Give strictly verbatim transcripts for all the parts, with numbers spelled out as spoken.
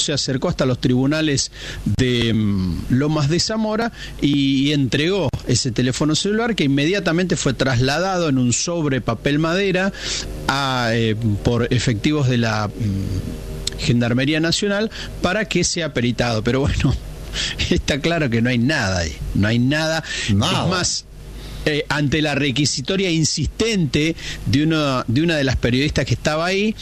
se acercó hasta los tribunales de um, Lomas de Zamora y, y entregó ese teléfono celular, que inmediatamente fue trasladado en un sobre papel madera a, eh, por efectivos de la um, Gendarmería Nacional para que sea peritado. Pero bueno, está claro que no hay nada ahí, no hay nada. nada. Es más, Eh, ante la requisitoria insistente de, uno, de una de las periodistas que estaba ahí,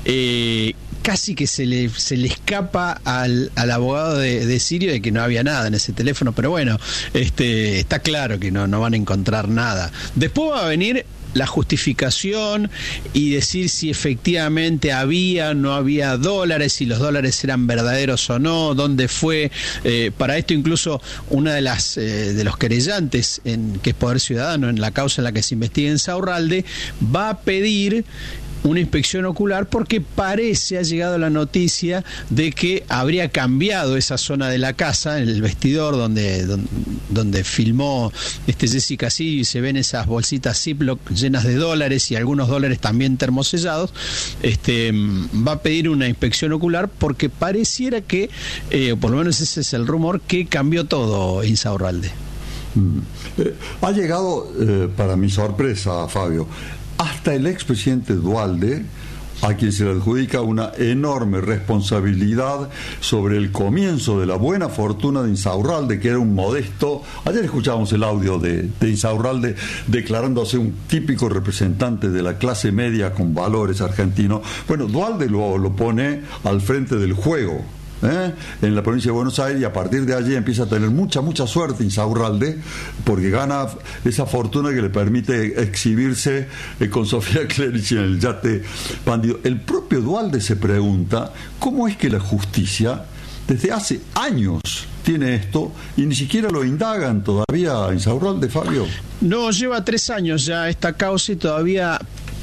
eh, casi que se le, se le escapa al, al abogado de, de Sirio de que no había nada en ese teléfono, pero bueno, este, está claro que no, no van a encontrar nada. Después va a venir la justificación y decir si efectivamente había o no había dólares, si los dólares eran verdaderos o no, dónde fue. Eh, para esto incluso una de las eh, de los querellantes, en, que es Poder Ciudadano, en la causa en la que se investiga Insaurralde, va a pedir una inspección ocular porque parece, ha llegado la noticia de que habría cambiado esa zona de la casa, en el vestidor donde, donde, donde filmó este Jessica Sirio, y se ven esas bolsitas Ziploc llenas de dólares y algunos dólares también termosellados. Este, va a pedir una inspección ocular porque pareciera que, eh, por lo menos ese es el rumor, que cambió todo Insaurralde. Mm. Eh, ha llegado, eh, para mi sorpresa, Fabio, hasta el expresidente Duhalde, a quien se le adjudica una enorme responsabilidad sobre el comienzo de la buena fortuna de Insaurralde, que era un modesto. Ayer escuchábamos el audio de, de Insaurralde declarándose un típico representante de la clase media con valores argentinos. Bueno, Duhalde lo, lo pone al frente del juego, ¿Eh? en la provincia de Buenos Aires, y a partir de allí empieza a tener mucha, mucha suerte Insaurralde, porque gana esa fortuna que le permite exhibirse eh, con Sofía Clerici en el yate bandido. El propio Duhalde se pregunta cómo es que la justicia desde hace años tiene esto y ni siquiera lo indagan todavía a Insaurralde, Fabio. No, lleva tres años ya esta causa y todavía,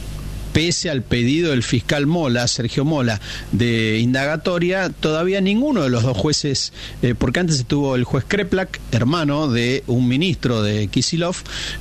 pese al pedido del fiscal Mola, Sergio Mola, de indagatoria, todavía ninguno de los dos jueces, eh, porque antes estuvo el juez Kreplak, hermano de un ministro de Kicillof,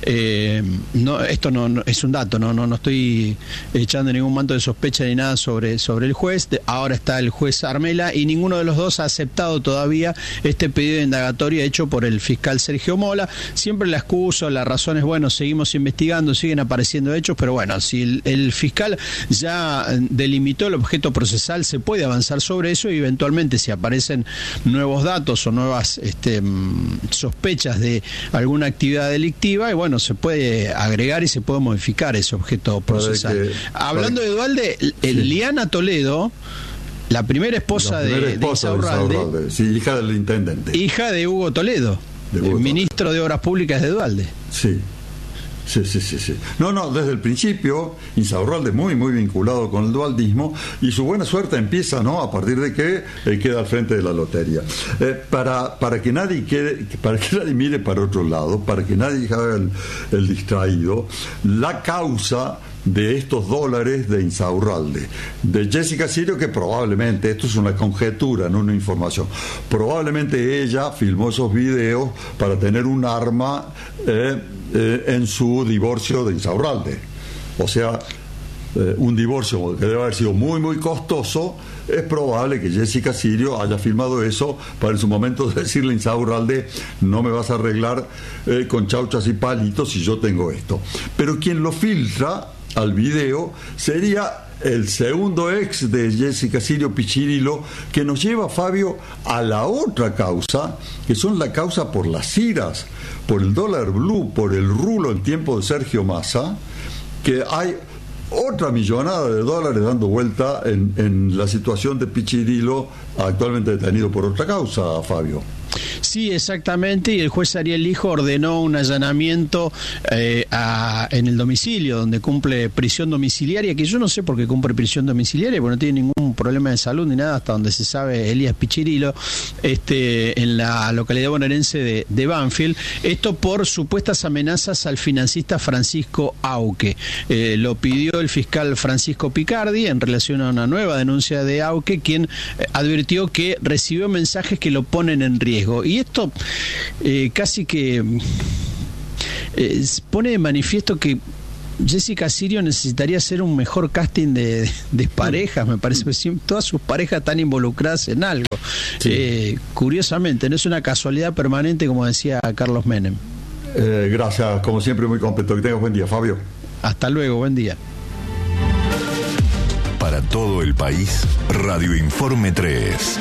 eh, no, esto no, no es un dato, no, no, no estoy echando ningún manto de sospecha ni nada sobre, sobre el juez. Ahora está el juez Armela y ninguno de los dos ha aceptado todavía este pedido de indagatoria hecho por el fiscal Sergio Mola. Siempre la excusa, la razón es, bueno, seguimos investigando, siguen apareciendo hechos, pero bueno, si el, el fiscal ya delimitó el objeto procesal, se puede avanzar sobre eso y eventualmente, si aparecen nuevos datos o nuevas este, sospechas de alguna actividad delictiva, y bueno, se puede agregar y se puede modificar ese objeto procesal. Que, Hablando de Duhalde, sí. Liana Toledo, la primera esposa, la primera de, esposa de Insaurralde, de Insaurralde, sí, hija del intendente, hija de Hugo Toledo, de Hugo ministro Toledo. de Obras Públicas de Duhalde. Sí. Sí, sí, sí, sí. No, no, desde el principio, Insaurralde muy, muy vinculado con el dualdismo, y su buena suerte empieza, ¿no?, a partir de que eh, queda al frente de la lotería. Eh, para, para que nadie quede, para que nadie mire para otro lado, para que nadie haga el, el distraído, la causa de estos dólares de Insaurralde, de Jessica Sirio, que probablemente, esto es una conjetura, no una información, probablemente ella filmó esos videos para tener un arma eh, eh, en su divorcio de Insaurralde. O sea, eh, un divorcio que debe haber sido muy, muy costoso. Es probable que Jessica Sirio haya filmado eso para en su momento decirle a Insaurralde: no me vas a arreglar eh, con chauchas y palitos si yo tengo esto. Pero quien lo filtra al video sería el segundo ex de Jessica Sirio, Pichirilo, que nos lleva, Fabio, a la otra causa, que son la causa por las iras, por el dólar blue, por el rulo en tiempo de Sergio Massa, que hay otra millonada de dólares dando vuelta en, en la situación de Pichirilo, actualmente detenido por otra causa, Fabio. Sí, exactamente, y el juez Ariel Lijo ordenó un allanamiento eh, a, en el domicilio, donde cumple prisión domiciliaria, que yo no sé por qué cumple prisión domiciliaria, porque no tiene ningún problema de salud ni nada, hasta donde se sabe, Elías Pichirilo, este, en la localidad bonaerense de, de Banfield. Esto por supuestas amenazas al financista Francisco Auque. Eh, lo pidió el fiscal Francisco Picardi en relación a una nueva denuncia de Auque, quien eh, advirtió que recibió mensajes que lo ponen en riesgo. Y esto eh, casi que eh, pone de manifiesto que Jessica Sirio necesitaría hacer un mejor casting de, de parejas, me parece que sí, todas sus parejas están involucradas en algo. Sí. Eh, curiosamente, no es una casualidad permanente, como decía Carlos Menem. Eh, gracias, como siempre, muy completo. Que tengas buen día, Fabio. Hasta luego, buen día. Para todo el país, Radio Informe tres.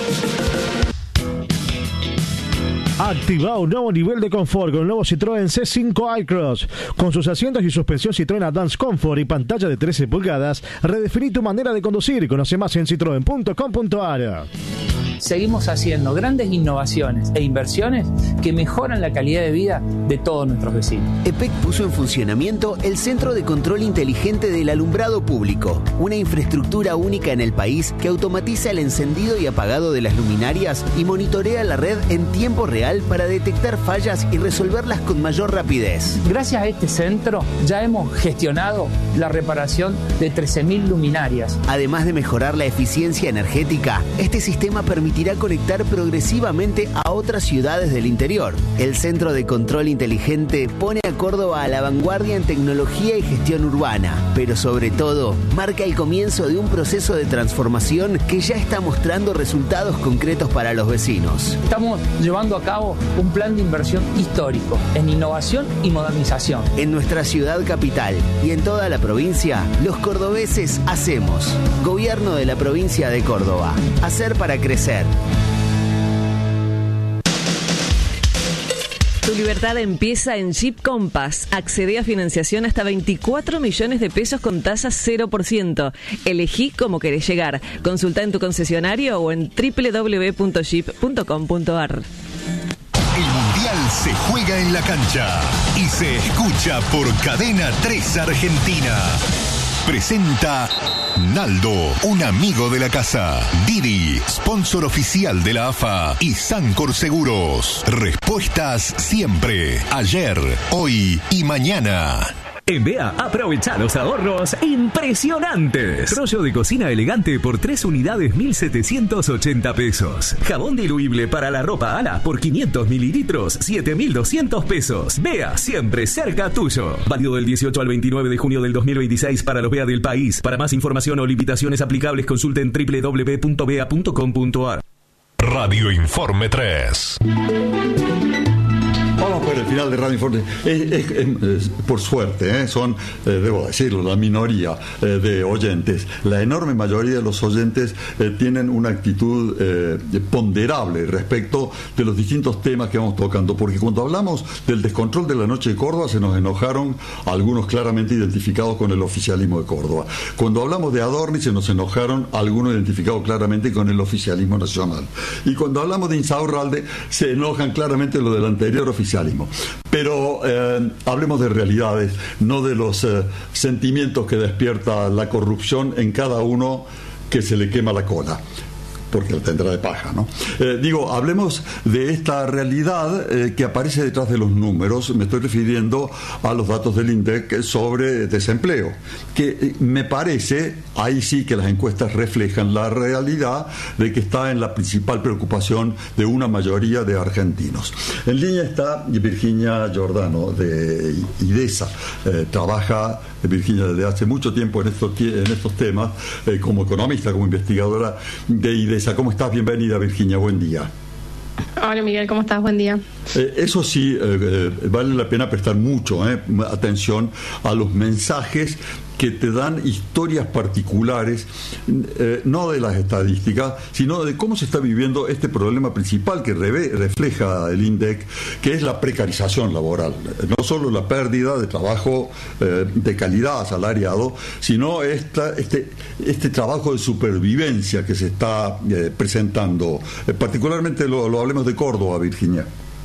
Activa un nuevo nivel de confort con el nuevo Citroën C cinco iCross. Con sus asientos y suspensión Citroën Advance Comfort y pantalla de trece pulgadas, redefiní tu manera de conducir. Conoce más en citroen punto com punto a r. Seguimos haciendo grandes innovaciones e inversiones que mejoran la calidad de vida de todos nuestros vecinos. E P E C puso en funcionamiento el Centro de Control Inteligente del Alumbrado Público, una infraestructura única en el país que automatiza el encendido y apagado de las luminarias y monitorea la red en tiempo real para detectar fallas y resolverlas con mayor rapidez. Gracias a este centro ya hemos gestionado la reparación de trece mil luminarias. Además de mejorar la eficiencia energética, este sistema permite permitirá conectar progresivamente a otras ciudades del interior. El Centro de Control Inteligente pone a Córdoba a la vanguardia en tecnología y gestión urbana, pero sobre todo marca el comienzo de un proceso de transformación que ya está mostrando resultados concretos para los vecinos. Estamos llevando a cabo un plan de inversión histórico en innovación y modernización. En nuestra ciudad capital y en toda la provincia, los cordobeses hacemos. Gobierno de la provincia de Córdoba. Hacer para crecer. Tu libertad empieza en Jeep Compass. Accede a financiación hasta veinticuatro millones de pesos con tasa cero por ciento. Elegí cómo querés llegar. Consulta en tu concesionario o en doble u doble u doble u punto jeep punto com punto a r. El Mundial se juega en la cancha y se escucha por Cadena tres Argentina. Presenta Naldo, un amigo de la casa. Didi, sponsor oficial de la A F A. Y Sancor Seguros. Respuestas siempre. Ayer, hoy y mañana. En B E A, aprovecha los ahorros impresionantes. Rollo de cocina elegante por tres unidades, mil setecientos ochenta pesos. Jabón diluible para la ropa Ala por quinientos mililitros, siete mil doscientos pesos. B E A, siempre cerca tuyo. Válido del dieciocho al veintinueve de junio del dos mil veintiséis para los B E A del país. Para más información o limitaciones aplicables, consulten doble u doble u doble u punto b e a punto com punto a r. Radio Informe tres. Vamos por el final de Radio Informe. Es, es, es, es, por suerte, ¿eh? son, eh, debo decirlo, la minoría eh, de oyentes. La enorme mayoría de los oyentes eh, tienen una actitud eh, ponderable respecto de los distintos temas que vamos tocando, porque cuando hablamos del descontrol de la noche de Córdoba se nos enojaron algunos claramente identificados con el oficialismo de Córdoba. Cuando hablamos de Adorni se nos enojaron algunos identificados claramente con el oficialismo nacional. Y cuando hablamos de Insaurralde se enojan claramente lo del anterior oficialismo. Pero eh, hablemos de realidades, no de los eh, sentimientos que despierta la corrupción en cada uno que se le quema la cola, porque la tendrá de paja, ¿no? Eh, digo, hablemos de esta realidad eh, que aparece detrás de los números. Me estoy refiriendo a los datos del INDEC sobre desempleo, que eh, me parece, ahí sí que las encuestas reflejan la realidad de que está en la principal preocupación de una mayoría de argentinos. En línea está Virginia Giordano, de IDESA. Eh, trabaja Virginia desde hace mucho tiempo en estos, en estos temas, eh, como economista, como investigadora de IDESA. ¿Cómo estás? Bienvenida, Virginia, buen día. Hola, Miguel, ¿cómo estás? Buen día. Eh, eso sí, eh, eh, vale la pena prestar mucho eh, atención a los mensajes que te dan historias particulares, eh, no de las estadísticas, sino de cómo se está viviendo este problema principal que reve, refleja el INDEC, que es la precarización laboral. No solo la pérdida de trabajo eh, de calidad asalariado, sino esta, este, este trabajo de supervivencia que se está eh, presentando. Eh, particularmente lo, lo hablemos de Córdoba, Virginia.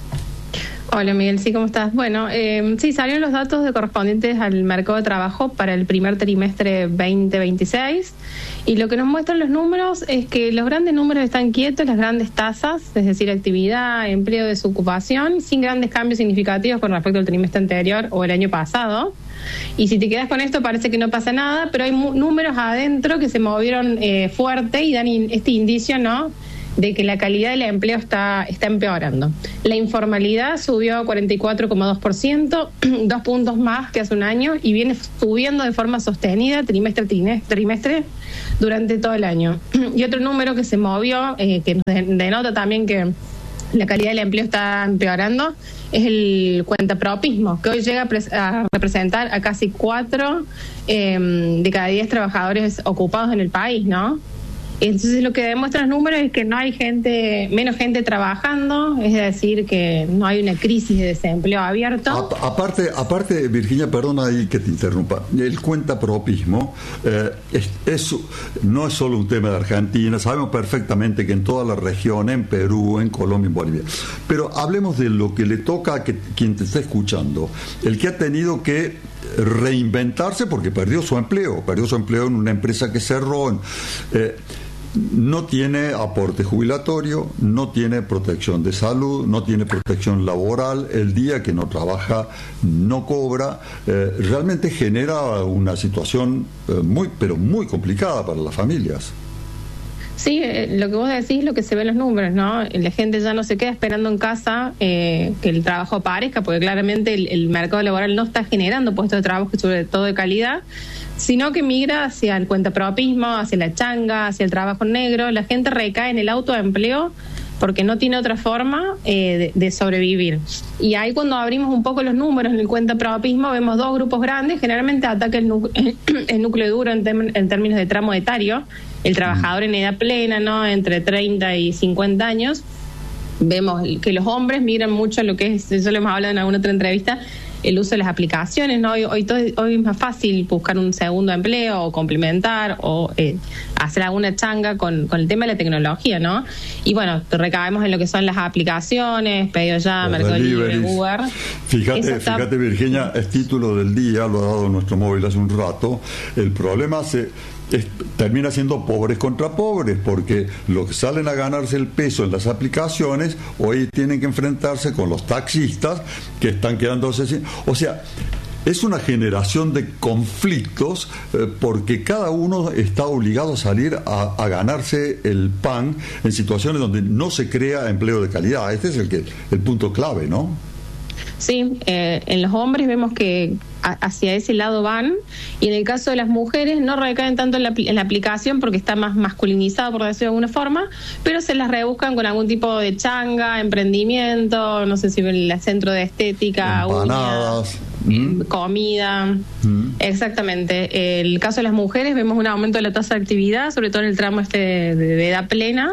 Hola, Miguel, sí, ¿cómo estás? Bueno, eh, sí, salieron los datos de correspondientes al mercado de trabajo para el primer trimestre veinte veintiséis, y lo que nos muestran los números es que los grandes números están quietos, las grandes tasas, es decir, actividad, empleo, desocupación, sin grandes cambios significativos con respecto al trimestre anterior o el año pasado. Y si te quedas con esto parece que no pasa nada, pero hay números adentro que se movieron eh, fuerte y dan in- este indicio, ¿no?, de que la calidad del empleo está, está empeorando. La informalidad subió a cuarenta y cuatro coma dos por ciento, dos puntos más que hace un año, y viene subiendo de forma sostenida trimestre a trimestre durante todo el año. Y otro número que se movió, eh, que nos denota también que la calidad del empleo está empeorando, es el cuentapropismo, que hoy llega a, pres- a representar a casi cuatro eh, de cada diez trabajadores ocupados en el país, ¿no? Entonces lo que demuestran los números es que no hay gente, menos gente trabajando, es decir, que no hay una crisis de desempleo abierto. A, aparte, aparte, Virginia, perdona ahí que te interrumpa, el cuentapropismo eh, es, es, no es solo un tema de Argentina, sabemos perfectamente que en toda la región, en Perú, en Colombia, en Bolivia, pero hablemos de lo que le toca a que, quien te está escuchando, el que ha tenido que reinventarse porque perdió su empleo, perdió su empleo en una empresa que cerró, en, eh, no tiene aporte jubilatorio, no tiene protección de salud, no tiene protección laboral, el día que no trabaja no cobra, eh, realmente genera una situación eh, muy, pero muy complicada para las familias. Sí, eh, lo que vos decís, lo que se ve en los números, ¿no? La gente ya no se queda esperando en casa eh, que el trabajo aparezca, porque claramente el, el mercado laboral no está generando puestos de trabajo, sobre todo de calidad, sino que migra hacia el cuentapropismo, hacia la changa, hacia el trabajo negro. La gente recae en el autoempleo porque no tiene otra forma eh, de, de sobrevivir. Y ahí cuando abrimos un poco los números en el cuentapropismo, vemos dos grupos grandes, generalmente ataca el, nu- el núcleo duro en, tem- en términos de tramo etario, el trabajador en edad plena, ¿no? Entre treinta y cincuenta años. Vemos que los hombres migran mucho a lo que es, eso lo hemos hablado en alguna otra entrevista, el uso de las aplicaciones, ¿no? Hoy, hoy, todo, hoy es más fácil buscar un segundo empleo o complementar o eh, hacer alguna changa con, con el tema de la tecnología, ¿no? Y bueno, recaemos en lo que son las aplicaciones, Pedido Ya, Mercado Libre, Uber. Fíjate, está... fíjate, Virginia, es título del día, lo ha dado nuestro móvil hace un rato. El problema se... Es, termina siendo pobres contra pobres, porque los que salen a ganarse el peso en las aplicaciones hoy tienen que enfrentarse con los taxistas que están quedándose sin... O sea, es una generación de conflictos eh, porque cada uno está obligado a salir a, a ganarse el pan en situaciones donde no se crea empleo de calidad. Este es el, que, el punto clave, ¿no? Sí, eh, en los hombres vemos que a, hacia ese lado van, y en el caso de las mujeres no recaen tanto en la, en la aplicación porque está más masculinizado, por decirlo de alguna forma, pero se las rebuscan con algún tipo de changa, emprendimiento, no sé si el centro de estética, empanadas, uñas, mm. comida. Mm. Exactamente. El caso de las mujeres vemos un aumento de la tasa de actividad, sobre todo en el tramo este de, de edad plena.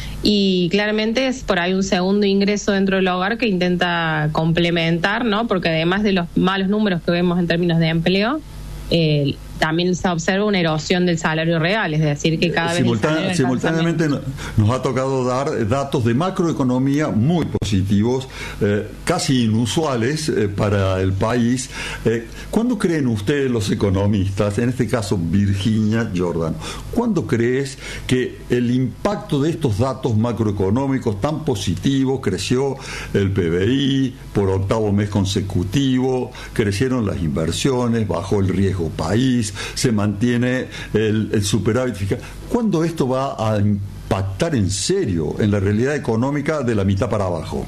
Y claramente es por ahí un segundo ingreso dentro del hogar que intenta complementar, ¿no? Porque además de los malos números que vemos en términos de empleo, eh, también se observa una erosión del salario real, es decir, que cada vez Simultane- simultáneamente nos, nos ha tocado dar datos de macroeconomía muy positivos, eh, casi inusuales eh, para el país. Eh, ¿Cuándo creen ustedes, los economistas, en este caso Virginia Jordan, cuándo crees que el impacto de estos datos macroeconómicos tan positivos, creció el P B I por octavo mes consecutivo, crecieron las inversiones, bajó el riesgo país, se mantiene el, el superávit fiscal? ¿Cuándo esto va a impactar en serio en la realidad económica de la mitad para abajo?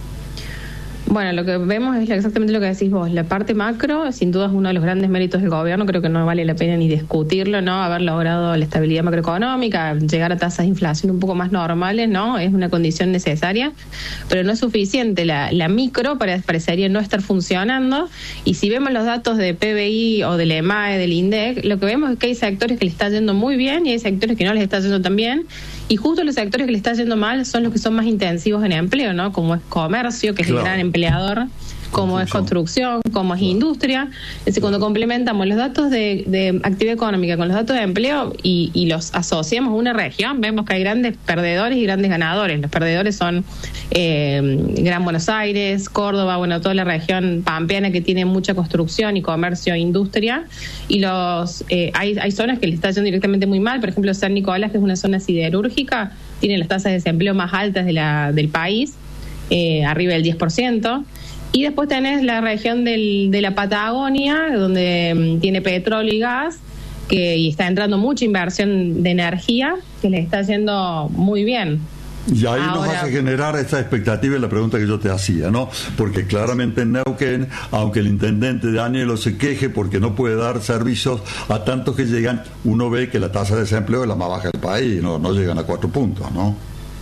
Bueno, lo que vemos es exactamente lo que decís vos. La parte macro, sin duda, es uno de los grandes méritos del gobierno. Creo que no vale la pena ni discutirlo, ¿no? Haber logrado la estabilidad macroeconómica, llegar a tasas de inflación un poco más normales, ¿no? Es una condición necesaria, pero no es suficiente. La, la micro parecería no estar funcionando. Y si vemos los datos de P B I o del E M A E, del INDEC, lo que vemos es que hay sectores que le está yendo muy bien y hay sectores que no les está yendo tan bien. Y justo los sectores que le está yendo mal son los que son más intensivos en empleo, ¿no? Como es comercio, que es claro, el gran empleador, como es construcción, como es industria. Es decir, cuando complementamos los datos de, de actividad económica con los datos de empleo y, y los asociamos a una región, vemos que hay grandes perdedores y grandes ganadores. Los perdedores son eh, Gran Buenos Aires, Córdoba, bueno, toda la región pampeana que tiene mucha construcción y comercio e industria. Y los eh, hay, hay zonas que le está yendo directamente muy mal. Por ejemplo, San Nicolás, que es una zona siderúrgica, tiene las tasas de desempleo más altas de la, del país, eh, arriba del diez por ciento. Y después tenés la región del, de la Patagonia, donde um, tiene petróleo y gas, que y está entrando mucha inversión de energía, que le está yendo muy bien. Y ahí Ahora, nos hace generar esa expectativa y la pregunta que yo te hacía, ¿no? Porque claramente en Neuquén, aunque el intendente Danielo se queje porque no puede dar servicios a tantos que llegan, uno ve que la tasa de desempleo es la más baja del país, no, no llegan a cuatro puntos, ¿no?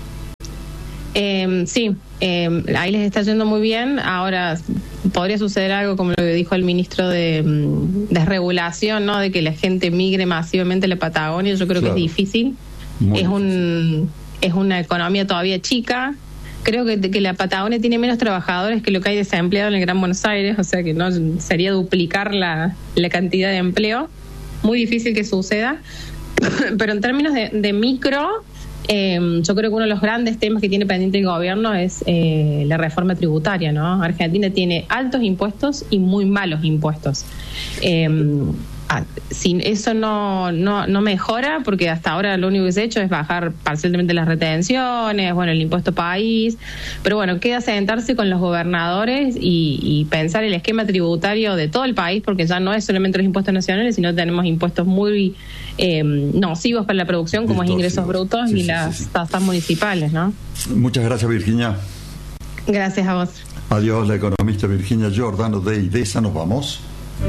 Eh, sí, eh, ahí les está yendo muy bien. Ahora podría suceder algo como lo que dijo el ministro de mm, desregulación, ¿no? De que la gente migre masivamente a la Patagonia. Yo creo Claro. que es difícil. Muy es un es una economía todavía chica. Creo que, que la Patagonia tiene menos trabajadores que lo que hay desempleados en el Gran Buenos Aires, o sea que no sería duplicar la, la cantidad de empleo. Muy difícil que suceda. Pero en términos de, de micro, eh, yo creo que uno de los grandes temas que tiene pendiente el gobierno es eh, la reforma tributaria, ¿no? Argentina tiene altos impuestos y muy malos impuestos. Eh, ah, si eso no, no, no mejora, porque hasta ahora lo único que se ha hecho es bajar parcialmente las retenciones, bueno, el impuesto país, pero bueno, queda sentarse con los gobernadores y, y pensar el esquema tributario de todo el país, porque ya no es solamente los impuestos nacionales, sino tenemos impuestos muy eh, nocivos para la producción, como es ingresos brutos Sí, y sí, las sí, sí. tasas municipales, ¿no? Muchas gracias, Virginia. Gracias a vos. Adiós, la economista Virginia Giordano de IDESA. Nos vamos.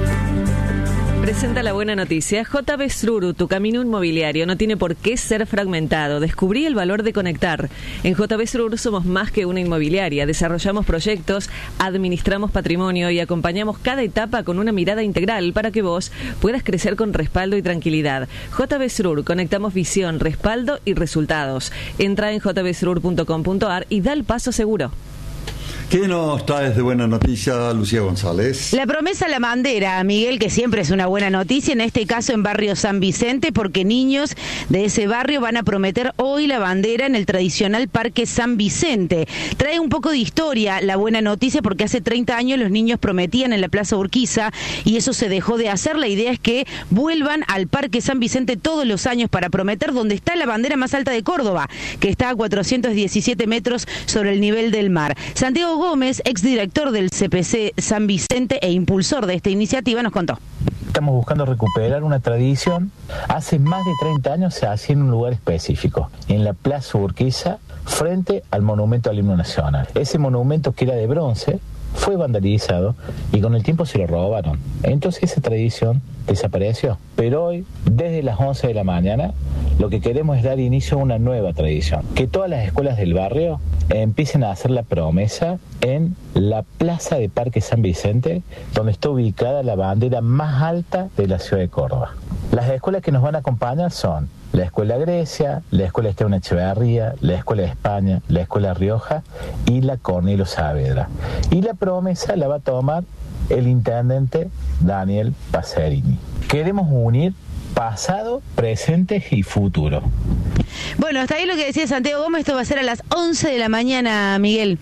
Presenta la buena noticia. J B Sruru, tu camino inmobiliario no tiene por qué ser fragmentado. Descubrí el valor de conectar. En J B Sruru somos más que una inmobiliaria. Desarrollamos proyectos, administramos patrimonio y acompañamos cada etapa con una mirada integral para que vos puedas crecer con respaldo y tranquilidad. J B Srur, conectamos visión, respaldo y resultados. Entra en j b srur punto com punto a r y da el paso seguro. ¿Qué nos traes de buena noticia, Lucía González? La promesa a la bandera, Miguel, que siempre es una buena noticia, en este caso en barrio San Vicente, porque niños de ese barrio van a prometer hoy la bandera en el tradicional Parque San Vicente. Trae un poco de historia la buena noticia, porque hace treinta años los niños prometían en la Plaza Urquiza y eso se dejó de hacer. La idea es que vuelvan al Parque San Vicente todos los años para prometer, donde está la bandera más alta de Córdoba, que está a cuatrocientos diecisiete metros sobre el nivel del mar. Santiago Gómez, exdirector del C P C San Vicente e impulsor de esta iniciativa, nos contó. Estamos buscando recuperar una tradición. Hace más de treinta años se hacía en un lugar específico, en la Plaza Urquiza, frente al Monumento al Himno Nacional. Ese monumento, que era de bronce, fue vandalizado y con el tiempo se lo robaron. Entonces esa tradición desapareció. Pero hoy, desde las once de la mañana, lo que queremos es dar inicio a una nueva tradición. Que todas las escuelas del barrio empiecen a hacer la promesa en la plaza de Parque San Vicente, donde está ubicada la bandera más alta de la ciudad de Córdoba. Las escuelas que nos van a acompañar son la Escuela Grecia, la Escuela Esteban Echeverría, la Escuela de España, la Escuela Rioja y la Cornelio Saavedra. Y la promesa la va a tomar el intendente Daniel Pacerini. Queremos unir pasado, presente y futuro. Bueno, hasta ahí lo que decía Santiago Gómez. Esto va a ser a las once de la mañana, Miguel.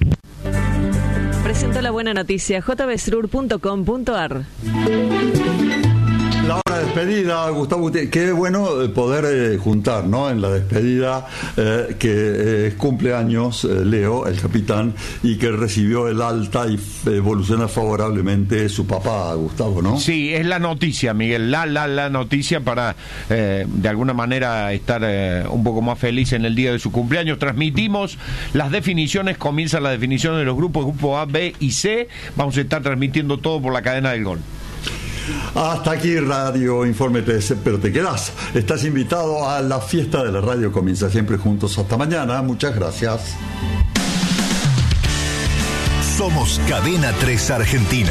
Presento la buena noticia. j b srur punto com punto a r. La hora de despedida, Gustavo Gutiérrez. Qué bueno poder eh, juntar, ¿no? En la despedida eh, que eh, cumple años eh, Leo, el capitán, y que recibió el alta y evoluciona favorablemente su papá, Gustavo, ¿no? Sí, es la noticia, Miguel, la, la, la noticia para eh, de alguna manera estar eh, un poco más feliz en el día de su cumpleaños. Transmitimos las definiciones, comienza la definición de los grupos, grupo A, B y C. Vamos a estar transmitiendo todo por la cadena del Gol. Hasta aquí Radio Informe T S, pero te quedás. Estás invitado a la fiesta de la radio. Comienza siempre juntos. Hasta mañana. Muchas gracias. Somos Cadena tres Argentina.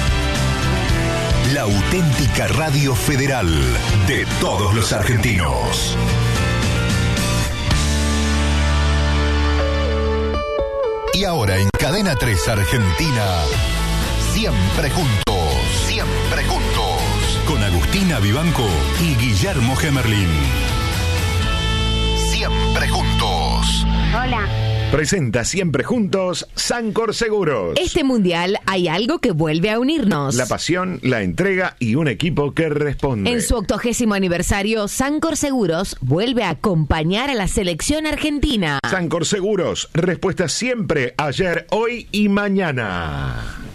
La auténtica radio federal de todos los argentinos. Y ahora en Cadena tres Argentina, siempre juntos. Siempre juntos. Con Agustina Vivanco y Guillermo Gemerlin. Siempre juntos. Hola. Presenta Siempre Juntos Sancor Seguros. Este mundial hay algo que vuelve a unirnos. La pasión, la entrega y un equipo que responde. En su octogésimo aniversario, Sancor Seguros vuelve a acompañar a la selección argentina. Sancor Seguros, respuesta siempre, ayer, hoy y mañana.